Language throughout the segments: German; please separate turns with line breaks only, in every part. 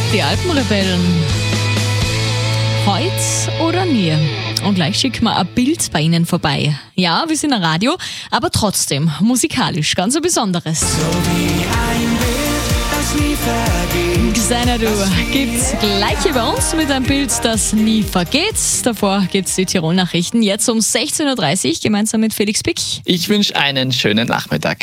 Die Alpenrebellen. Heut oder nie? Und gleich schicken wir ein Bild bei Ihnen vorbei. Ja, wir sind ein Radio, aber trotzdem musikalisch ganz ein besonderes.
So wie ein Bild, das nie vergeht.
Xanadu gibt's gleich hier bei uns mit einem Bild, das nie vergeht. Davor gibt's die Tirol-Nachrichten. Jetzt um 16.30 Uhr gemeinsam mit Felix Pick.
Ich wünsche einen schönen Nachmittag.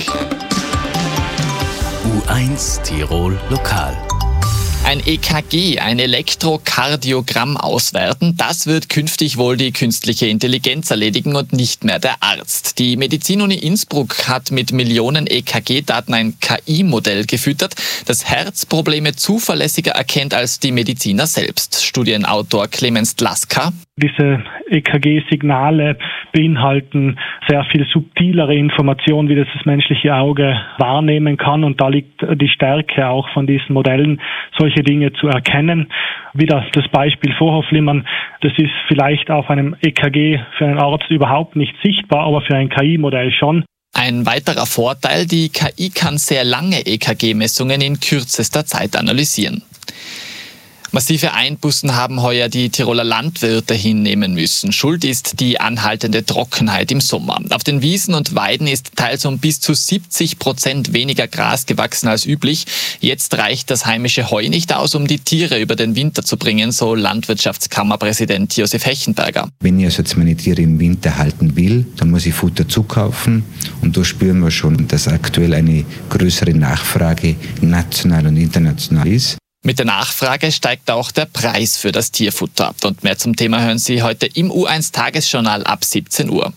U1 Tirol Lokal.
Ein EKG, ein Elektrokardiogramm auswerten, das wird künftig wohl die künstliche Intelligenz erledigen und nicht mehr der Arzt. Die Medizinuni Innsbruck hat mit Millionen EKG-Daten ein KI-Modell gefüttert, das Herzprobleme zuverlässiger erkennt als die Mediziner selbst. Studienautor Clemens Dlaska.
Diese EKG-Signale beinhalten sehr viel subtilere Informationen, wie das menschliche Auge wahrnehmen kann. Und da liegt die Stärke auch von diesen Modellen, solche Dinge zu erkennen. Wie das Beispiel Vorhofflimmern, das ist vielleicht auf einem EKG für einen Arzt überhaupt nicht sichtbar, aber für ein KI-Modell schon.
Ein weiterer Vorteil, die KI kann sehr lange EKG-Messungen in kürzester Zeit analysieren. Massive Einbußen haben heuer die Tiroler Landwirte hinnehmen müssen. Schuld ist die anhaltende Trockenheit im Sommer. Auf den Wiesen und Weiden ist teils um bis zu 70% weniger Gras gewachsen als üblich. Jetzt reicht das heimische Heu nicht aus, um die Tiere über den Winter zu bringen, so Landwirtschaftskammerpräsident Josef Hechenberger.
Wenn ich also jetzt meine Tiere im Winter halten will, dann muss ich Futter zukaufen. Und da spüren wir schon, dass aktuell eine größere Nachfrage national und international ist.
Mit der Nachfrage steigt auch der Preis für das Tierfutter. Und mehr zum Thema hören Sie heute im U1 Tagesjournal ab 17 Uhr.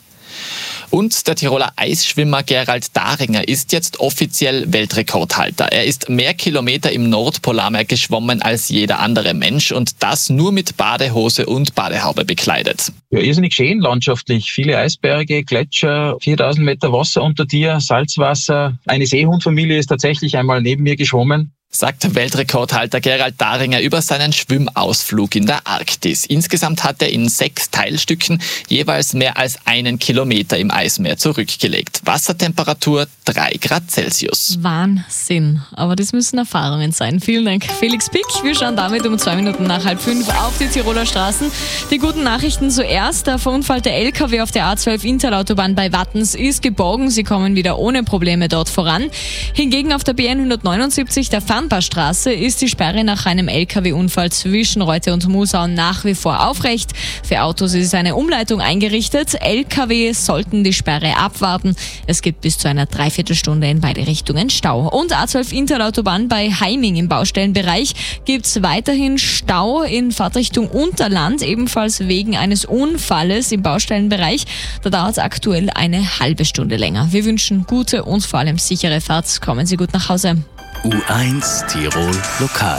Und der Tiroler Eisschwimmer Gerald Daringer ist jetzt offiziell Weltrekordhalter. Er ist mehr Kilometer im Nordpolarmeer geschwommen als jeder andere Mensch und das nur mit Badehose und Badehaube bekleidet.
Ja, irrsinnig schön landschaftlich. Viele Eisberge, Gletscher, 4000 Meter Wasser unter dir, Salzwasser. Eine Seehundfamilie ist tatsächlich einmal neben mir geschwommen.
Sagt Weltrekordhalter Gerald Daringer über seinen Schwimmausflug in der Arktis. Insgesamt hat er in 6 Teilstücken jeweils mehr als 1 Kilometer im Eismeer zurückgelegt. Wassertemperatur 3 Grad Celsius.
Wahnsinn. Aber das müssen Erfahrungen sein. Vielen Dank, Felix Pick. Wir schauen damit um 2 Minuten nach 4:30 auf die Tiroler Straßen. Die guten Nachrichten zuerst. Der verunfallte LKW auf der A12 Interautobahn bei Wattens ist geborgen. Sie kommen wieder ohne Probleme dort voran. Hingegen auf der BN 179, der Farnbarstraße, ist die Sperre nach einem LKW-Unfall zwischen Reute und Musau nach wie vor aufrecht. Für Autos ist eine Umleitung eingerichtet. LKW sollten die Sperre abwarten. Es gibt bis zu einer Dreiviertelstunde in beide Richtungen Stau. Und A12 Interautobahn bei Heiming im Baustellenbereich gibt es weiterhin Stau in Fahrtrichtung Unterland, ebenfalls wegen eines Unfalles im Baustellenbereich. Da dauert es aktuell eine halbe Stunde länger. Wir wünschen gute und vor allem sichere Fahrt. Kommen Sie gut nach Hause.
U1 Tirol Lokal.